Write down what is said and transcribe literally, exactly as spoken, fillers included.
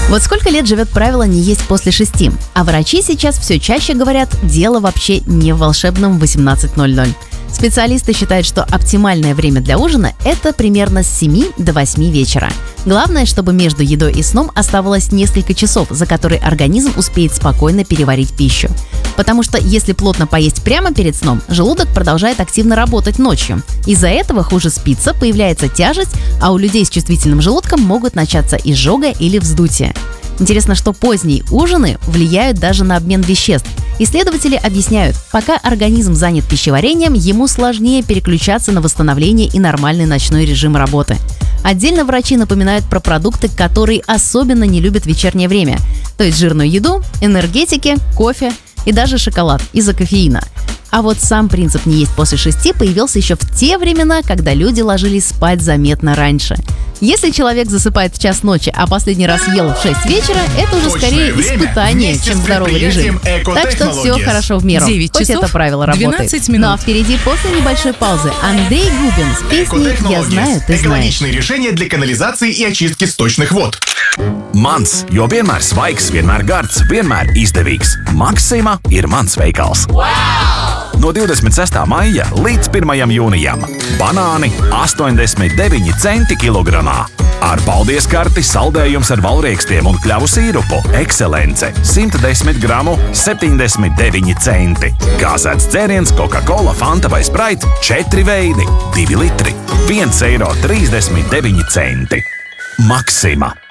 Вот сколько лет живет правило не есть после шести, а врачи сейчас все чаще говорят, дело вообще не в волшебном восемнадцать ноль ноль. Специалисты считают, что оптимальное время для ужина – это примерно с семи до восьми вечера. Главное, чтобы между едой и сном оставалось несколько часов, за которые организм успеет спокойно переварить пищу. Потому что если плотно поесть прямо перед сном, желудок продолжает активно работать ночью. Из-за этого хуже спится, появляется тяжесть, а у людей с чувствительным желудком могут начаться изжога или вздутие. Интересно, что поздние ужины влияют даже на обмен веществ. Исследователи объясняют, пока организм занят пищеварением, ему сложнее переключаться на восстановление и нормальный ночной режим работы. Отдельно врачи напоминают про продукты, которые особенно не любят вечернее время, то есть жирную еду, энергетики, кофе и даже шоколад из-за кофеина. А вот сам принцип не есть после шести появился еще в те времена, когда люди ложились спать заметно раньше. Если человек засыпает в час ночи, а последний раз ел в шесть вечера, это уже скорее испытание, чем здоровый режим. Так что все хорошо в меру, хоть это правило работает. Ну а впереди после небольшой паузы Андрей Губин с песней «Я знаю, ты знаешь». Экологичные решения для канализации и очистки сточных вод. Mans, jo vienmēr svaigs, vienmēr gards, vienmēr izdevīgs. Maxima ir mans veikals. No divdesmit sestā maija līdz pirmajam jūnijam banāni astoņdesmit deviņi centi kilogramā. Ar paldies karti saldējums ar valriekstiem un kļavu sīrupu. Ekscelence simt desmit gramu septiņdesmit deviņi centi. Gāzēts dzēriens Coca-Cola, Fanta vai Sprite četri veidi, divi litri, viens eiro trīsdesmit deviņi centi. Maxima.